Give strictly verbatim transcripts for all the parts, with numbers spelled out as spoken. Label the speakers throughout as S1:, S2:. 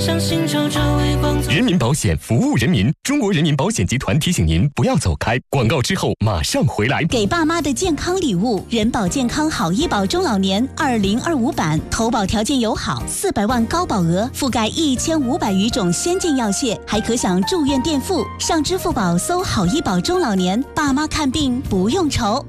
S1: 人民保险服务人民，中国人民保险集团提醒您不要走开。广告之后马上回来。
S2: 给爸妈的健康礼物，人保健康好医保中老年二零二五版，投保条件友好，四百万高保额，覆盖一千五百余种先进药械，还可享住院垫付。上支付宝搜好医保中老年，爸妈看病不用愁。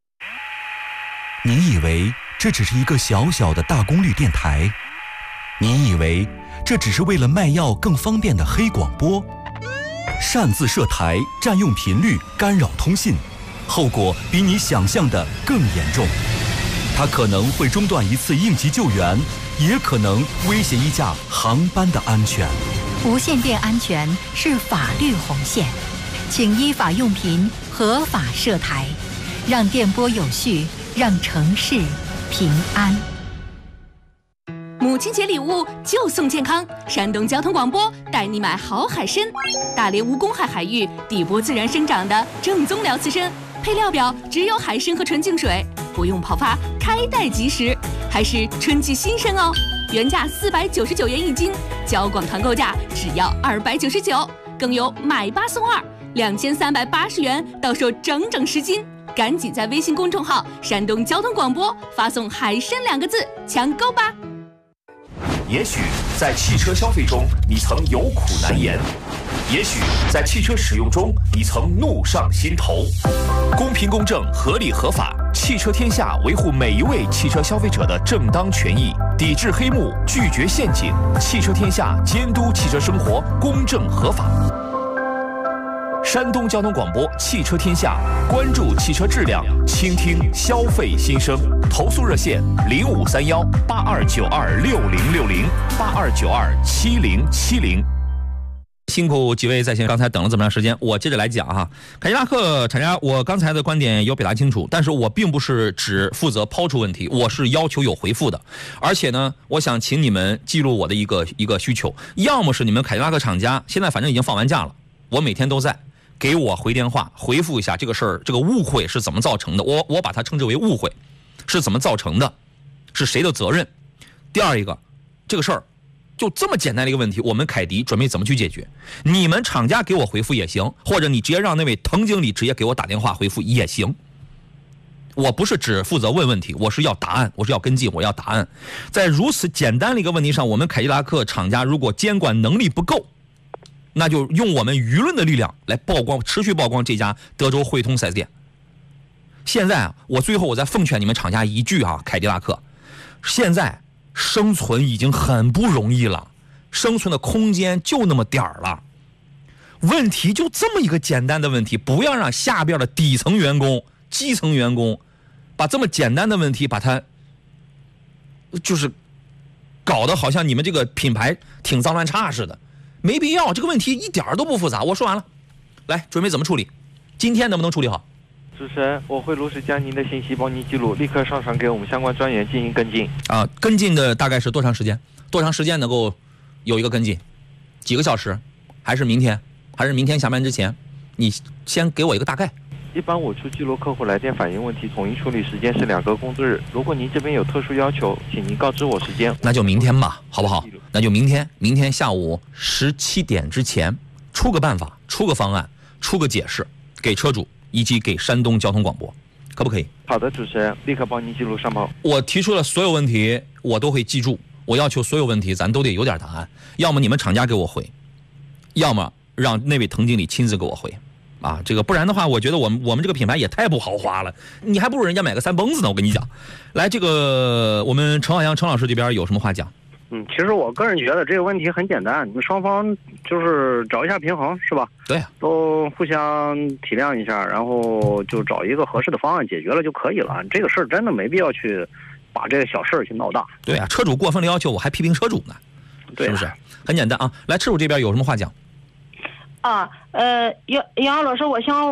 S3: 你以为这只是一个小小的大功率电台？你以为这只是为了卖药更方便的黑广播？擅自设台，占用频率，干扰通信，后果比你想象的更严重。它可能会中断一次应急救援，也可能威胁一架航班的安全。
S4: 无线电安全是法律红线，请依法用频，合法设台，让电波有序，让城市平安。
S5: 母亲节礼物就送健康，山东交通广播带你买好海参，大连无公海海域底波自然生长的正宗辽刺参，配料表只有海参和纯净水，不用泡发，开袋即食，还是春季新鲜哦，原价四百九十九元一斤，交广团购价只要二百九十九，更有买八送二，两千三百八十元到手整整十斤，赶紧在微信公众号山东交通广播发送海参两个字抢购吧。
S6: 也许在汽车消费中你曾有苦难言，也许在汽车使用中你曾怒上心头。公平公正，合理合法，汽车天下维护每一位汽车消费者的正当权益，抵制黑幕，拒绝陷阱。汽车天下监督汽车生活公正合法。山东交通广播汽车天下，关注汽车质量，倾听消费心声。投诉热线零五三幺八二九二六零六零八二九二七零七零。
S7: 辛苦几位在线，刚才等了这么长时间，我接着来讲哈。凯迪拉克厂家，我刚才的观点有表达清楚，但是我并不是只负责抛出问题，我是要求有回复的。而且呢，我想请你们记录我的一个一个需求，要么是你们凯迪拉克厂家现在反正已经放完假了，我每天都在，给我回电话回复一下这个事儿，这个误会是怎么造成的，我我把它称之为误会，是怎么造成的，是谁的责任。第二一个，这个事儿就这么简单的一个问题，我们凯迪准备怎么去解决？你们厂家给我回复也行，或者你直接让那位滕经理直接给我打电话回复也行。我不是只负责问问题，我是要答案，我是要跟进，我要答案。在如此简单的一个问题上，我们凯迪拉克厂家如果监管能力不够，那就用我们舆论的力量来曝光，持续曝光这家德州汇通 四 S 店。现在啊，我最后我再奉劝你们厂家一句啊，凯迪拉克，现在生存已经很不容易了，生存的空间就那么点儿了。问题就这么一个简单的问题，不要让下边的底层员工、基层员工把这么简单的问题把它就是搞得好像你们这个品牌挺脏乱差似的，没必要。这个问题一点都不复杂。我说完了，来准备怎么处理？今天能不能处理好？
S8: 主持人，我会如实将您的信息帮您记录，立刻上传给我们相关专员进行跟进。
S7: 啊，跟进的大概是多长时间？多长时间能够有一个跟进？几个小时？还是明天？还是明天下班之前？你先给我一个大概。
S8: 一般我出记录客户来电反映问题，统一处理时间是两个工作日。如果您这边有特殊要求，请您告知我时间。
S7: 那就明天吧，好不好？那就明天，明天下午十七点之前出个办法，出个方案，出个解释，给车主以及给山东交通广播，可不可以？
S8: 好的，主持人，立刻帮您记录上报。
S7: 我提出了所有问题，我都会记住。我要求所有问题，咱都得有点答案。要么你们厂家给我回，要么让那位滕经理亲自给我回。啊，这个不然的话，我觉得我们我们这个品牌也太不豪华了，你还不如人家买个三蹦子呢。我跟你讲，来，这个我们陈浩洋陈老师这边有什么话讲？
S9: 嗯，其实我个人觉得这个问题很简单，你们双方就是找一下平衡，是吧？
S7: 对呀、啊，
S9: 都互相体谅一下，然后就找一个合适的方案解决了就可以了。这个事儿真的没必要去把这个小事儿去闹大。
S7: 对呀、啊，车主过分的要求，我还批评车主呢，
S9: 对、啊，
S7: 是不是？很简单啊。来，车主这边有什么话讲？
S10: 啊，呃，杨杨老师，我想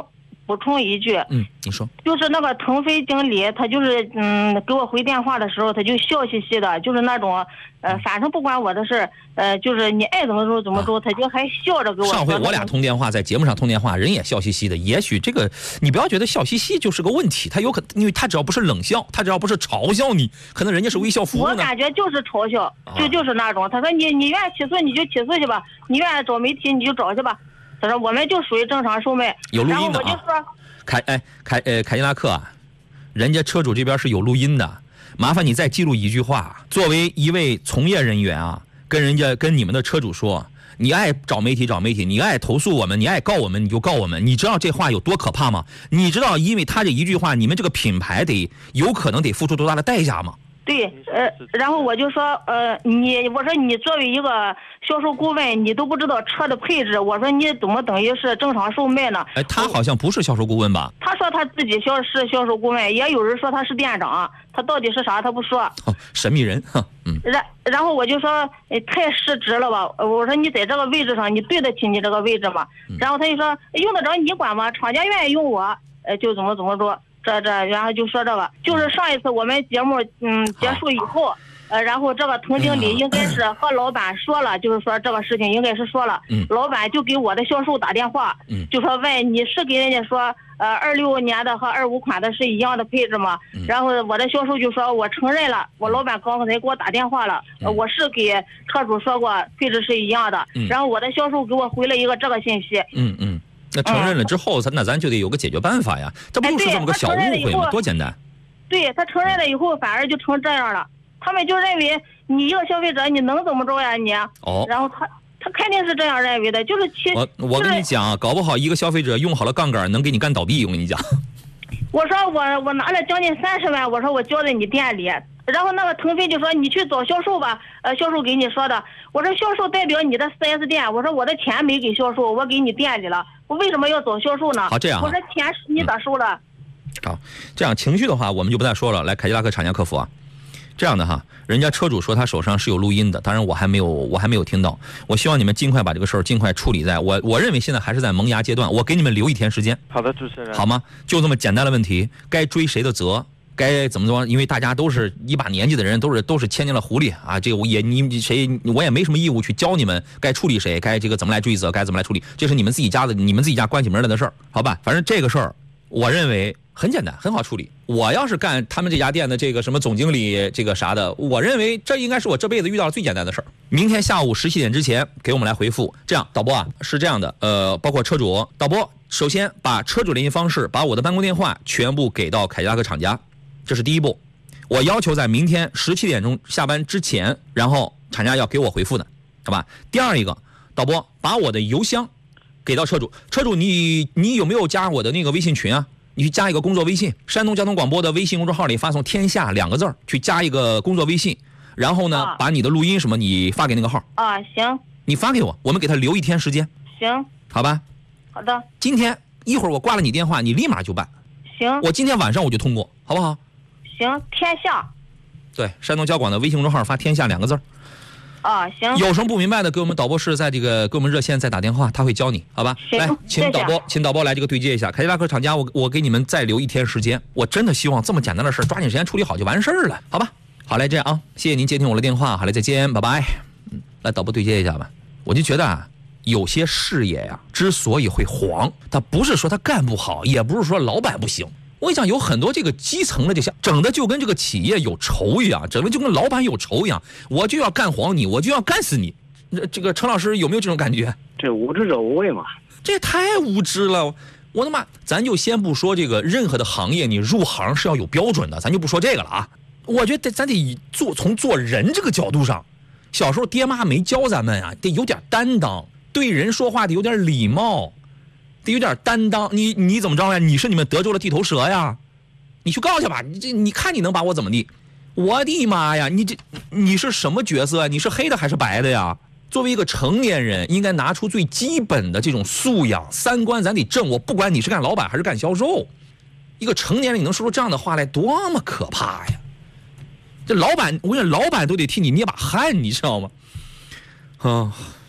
S10: 补充一句。
S7: 嗯，你说。
S10: 就是那个腾飞经理，他就是嗯给我回电话的时候，他就笑嘻嘻的，就是那种呃反正不管我的事儿，呃就是你爱怎么说怎么说，啊、他就还笑着给我说。
S7: 上回我俩通电话，在节目上通电话，人也笑嘻嘻的。也许这个你不要觉得笑嘻嘻就是个问题，他有可因为他只要不是冷笑，他只要不是嘲笑你，可能人家是微笑服务呢。
S10: 我感觉就是嘲笑，就就是那种。他说你你愿意起诉你就起诉去吧，你愿意找媒体你就找去吧。他说我们就属于正常售卖。
S7: 有录音的啊。
S10: 然后我就说，
S7: 凯哎凯呃凯迪拉克啊，人家车主这边是有录音的，麻烦你再记录一句话。作为一位从业人员啊，跟人家跟你们的车主说，你爱找媒体找媒体，你爱投诉我们，你爱告我们你就告我们。你知道这话有多可怕吗？你知道因为他这一句话，你们这个品牌得有可能得付出多大的代价吗？
S10: 对，呃，然后我就说，呃，你，我说你作为一个销售顾问，你都不知道车的配置，我说你怎么等于是正常售卖呢？
S7: 哎，他好像不是销售顾问吧？
S10: 他说他自己销是销售顾问，也有人说他是店长，他到底是啥他不说。
S7: 哦，神秘人，嗯。
S10: 然然后我就说，哎，太失职了吧？我说你在这个位置上，你对得起你这个位置吗？嗯、然后他就说，用得着你管吗？厂家愿意用我，呃，就怎么怎么说。这这，然后就说这个，就是上一次我们节目嗯结束以后，呃，然后这个滕经理应该是和老板说了，就是说这个事情应该是说了，
S7: 嗯，
S10: 老板就给我的销售打电话，
S7: 嗯，
S10: 就说问你是给人家说，呃，二六年的和二五款的是一样的配置吗？
S7: 嗯、
S10: 然后我的销售就说我承认了，我老板刚才给我打电话了，
S7: 嗯、
S10: 我是给车主说过配置是一样的，
S7: 嗯、
S10: 然后我的销售给我回了一个这个信息，
S7: 嗯嗯。那承认了之后，咱、嗯、那咱就得有个解决办法呀，这不就是这么个小误会吗？多简单。
S10: 对，他承认了以后，反而就成这样了。他们就认为你一个消费者，你能怎么着呀你？
S7: 哦。
S10: 然后他他肯定是这样认为的，就是其
S7: 我我跟你讲，搞不好一个消费者用好了杠杆，能给你干倒闭。我跟你讲。
S10: 我说我我拿了将近三十万，我说我交在你店里。然后那个腾飞就说你去找销售吧，呃，销售给你说的。我说销售代表你的 四 S 店，我说我的钱没给销售，我给你店里了，我为什么要找销售呢？
S7: 好，这样、啊，
S10: 我说钱是你咋收的？
S7: 好，这样情绪的话我们就不再说了。来，凯迪拉克厂家客服啊，这样的哈，人家车主说他手上是有录音的，当然我还没有我还没有听到。我希望你们尽快把这个事儿尽快处理在我我认为现在还是在萌芽阶段，我给你们留一天时间。
S8: 好的，主持人。
S7: 好吗？就这么简单的问题，该追谁的责？该怎么着？因为大家都是一把年纪的人，都是都是牵进了狐狸啊！这个我也你谁我也没什么义务去教你们该处理谁，该这个怎么来追责，该怎么来处理，这是你们自己家的，你们自己家关起门来的事儿，好吧？反正这个事儿，我认为很简单，很好处理。我要是干他们这家店的这个什么总经理这个啥的，我认为这应该是我这辈子遇到的最简单的事儿。明天下午十七点之前给我们来回复。这样，导播啊，是这样的，呃，包括车主，导播首先把车主联系方式，把我的办公电话全部给到凯迪拉克厂家。这是第一步，我要求在明天十七点钟下班之前，然后厂家要给我回复的，好吧？第二一个，导播把我的邮箱给到车主，车主你你有没有加我的那个微信群啊？你去加一个工作微信，山东交通广播的微信公众号里发送天下两个字去加一个工作微信，然后呢、啊、把你的录音什么你发给那个号
S10: 啊，行，
S7: 你发给我，我们给他留一天时间，
S10: 行，
S7: 好吧？
S10: 好的，
S7: 今天一会儿我挂了你电话，你立马就办，
S10: 行，
S7: 我今天晚上我就通过，好不好？
S10: 行，天下，
S7: 对，山东交广的微信公众号发天下两个字
S10: 啊，行。
S7: 有什么不明白的，给我们导播室在这个给我们热线再打电话，他会教你，好吧？来，请导播，请导播来这个对接一下。凯迪拉克厂家，我我给你们再留一天时间，我真的希望这么简单的事抓紧时间处理好就完事儿了，好吧？好嘞，这样啊，谢谢您接听我的电话，好嘞，再见，拜拜。嗯，来，导播对接一下吧。我就觉得啊，有些事业呀、啊，之所以会黄，他不是说他干不好，也不是说老板不行。我跟你讲，有很多这个基层的这些，整的就跟这个企业有仇一样，整的就跟老板有仇一样，我就要干黄你，我就要干死你。这个陈老师有没有这种感觉？
S9: 这无知者无畏嘛，
S7: 这也太无知了。我的妈，咱就先不说这个任何的行业，你入行是要有标准的，咱就不说这个了啊。我觉得咱得以做从做人这个角度上，小时候爹妈没教咱们啊，得有点担当，对人说话得有点礼貌。得有点担当，你你怎么着呀？你是你们德州的地头蛇呀？你去告去吧！你这你看你能把我怎么地？我的妈呀！你这你是什么角色啊？你是黑的还是白的呀？作为一个成年人，应该拿出最基本的这种素养、三观，咱得正。我不管你是干老板还是干销售，一个成年人你能说出这样的话来，多么可怕呀！这老板，我跟你讲，老板都得替你捏把汗，你知道吗？啊。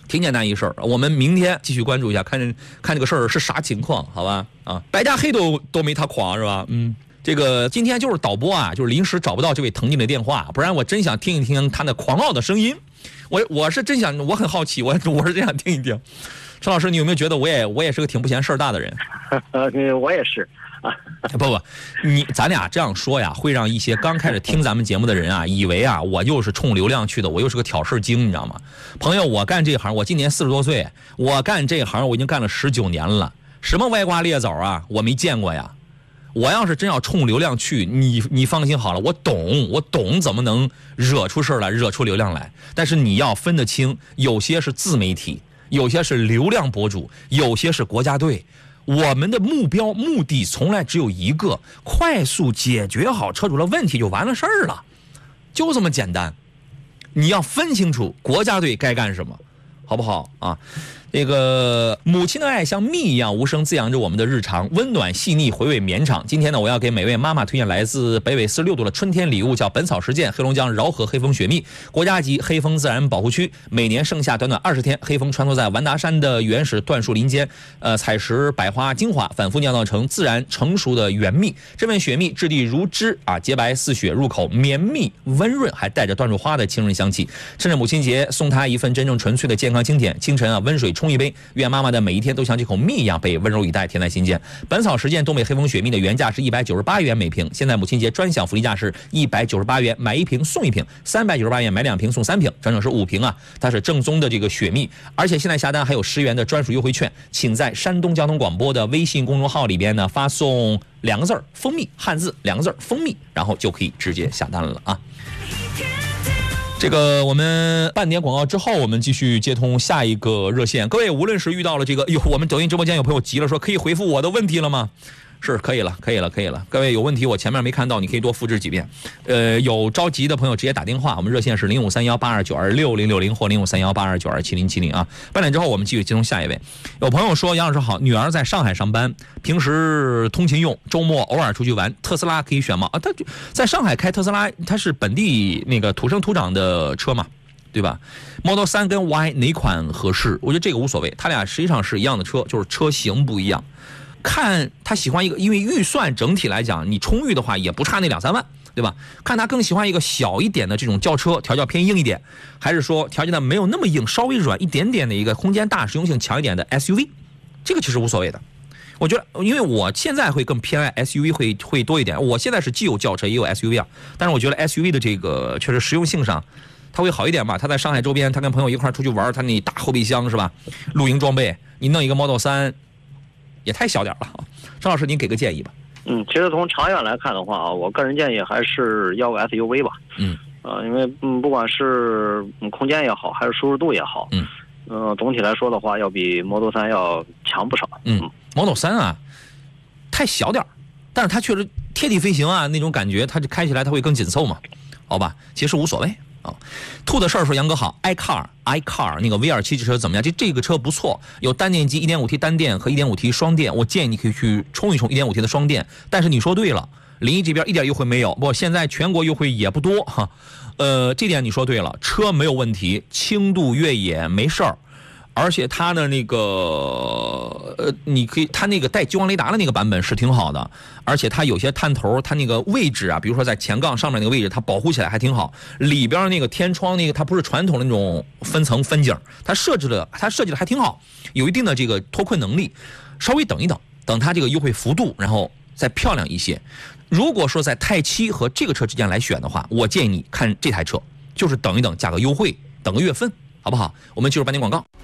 S7: 挺简单一事儿。我们明天继续关注一下，看看这个事儿是啥情况，好吧？啊，白加黑都都没他狂是吧？嗯。这个今天就是导播啊，就是临时找不到这位腾进的电话，不然我真想听一听他那狂傲的声音。我我是真想，我很好奇，我我是真想听一听。陈老师，你有没有觉得我也我也是个挺不嫌事儿大的人？
S9: 呃，我也是啊。
S7: 不不，你咱俩这样说呀，会让一些刚开始听咱们节目的人啊，以为啊我又是冲流量去的，我又是个挑事精，你知道吗？朋友，我干这行，我今年四十多岁，我干这行我已经干了十九年了，什么歪瓜裂枣啊，我没见过呀。我要是真要冲流量去，你你放心好了，我懂，我懂怎么能惹出事来，惹出流量来。但是你要分得清，有些是自媒体，有些是流量博主，有些是国家队。我们的目标目的从来只有一个，快速解决好车主的问题就完了事儿了，就这么简单。你要分清楚国家队该干什么，好不好啊？这个母亲的爱像蜜一样无声滋养着我们的日常，温暖细腻，回味绵长。今天呢，我要给每位妈妈推荐来自北纬四十六度的春天礼物，叫本草实践黑龙江饶河黑蜂雪蜜，国家级黑蜂自然保护区，每年盛夏短短二十天，黑蜂穿梭在完达山的原始椴树林间，呃，采食百花精华，反复酿造成自然成熟的原蜜。这份雪蜜质地如脂啊，洁白似雪，入口绵密温润，还带着椴树花的清润香气。趁着母亲节，送她一份真正纯粹的健康经典。清晨啊，温水冲一杯，愿妈妈的每一天都像这口蜜一样被温柔以待，甜在心间。本草实践东北黑蜂雪蜜的原价是一百九十八元每瓶，现在母亲节专享福利价是一百九十八元买一瓶送一瓶，三百九十八元买两瓶送三瓶，整整是五瓶啊！它是正宗的这个雪蜜，而且现在下单还有十元的专属优惠券，请在山东交通广播的微信公众号里边呢发送两个字儿蜂蜜，汉字两个字儿蜂蜜，然后就可以直接下单了啊！这个我们半点广告之后，我们继续接通下一个热线。各位，无论是遇到了这个，哟，我们抖音直播间有朋友急了，说可以回复我的问题了吗？是可以了，可以了，可以了。各位有问题，我前面没看到，你可以多复制几遍。呃，有着急的朋友直接打电话，我们热线是零五三幺八二九二六零六零或零五三幺八二九二七零七零啊。半点之后，我们继续接通下一位。有朋友说，杨老师好，女儿在上海上班，平时通勤用，周末偶尔出去玩，特斯拉可以选吗？啊，他在上海开特斯拉，它是本地那个土生土长的车嘛，对吧 ？Model 三跟 Y 哪款合适？我觉得这个无所谓，它俩实际上是一样的车，就是车型不一样。看他喜欢一个，因为预算整体来讲，你充裕的话也不差那两三万，对吧？看他更喜欢一个小一点的这种轿车，调教偏硬一点，还是说调教的没有那么硬，稍微软一点点的一个空间大、实用性强一点的 S U V， 这个其实无所谓的。我觉得，因为我现在会更偏爱 S U V 会会多一点。我现在是既有轿车也有 S U V 啊，但是我觉得 S U V 的这个确实实用性上，它会好一点吧。他在上海周边，他跟朋友一块出去玩，他那大后备箱是吧？露营装备，你弄一个 Model 三。也太小点了啊！张老师，您给个建议吧。
S9: 嗯，其实从长远来看的话啊，我个人建议还是要个 S U V 吧。
S7: 嗯，
S9: 呃，因为嗯，不管是空间也好，还是舒适度也好，
S7: 嗯，
S9: 呃，总体来说的话，要比 Model 三要强不少。
S7: 嗯 ，Model 三啊，太小点，但是它确实贴地飞行啊，那种感觉，它开起来它会更紧凑嘛，好吧？其实无所谓。啊，吐的事儿说杨哥好 ，iCar iCar 那个 V 二七 这车怎么样？这这个车不错，有单电机 一点五 T 单电和 一点五 T 双电，我建议你可以去冲一冲 一点五 T 的双电。但是你说对了，临沂这边一点优惠没有，不过现在全国优惠也不多哈。呃，这点你说对了，车没有问题，轻度越野没事儿。而且它的那个呃，你可以，它那个带激光雷达的那个版本是挺好的，而且它有些探头，它那个位置啊，比如说在前杠上面那个位置，它保护起来还挺好。里边那个天窗那个，它不是传统的那种分层分景，它设置的它设计的还挺好，有一定的这个脱困能力。稍微等一等，等它这个优惠幅度，然后再漂亮一些。如果说在泰七和这个车之间来选的话，我建议你看这台车，就是等一等价格优惠，等个月份，好不好？我们进入半点广告。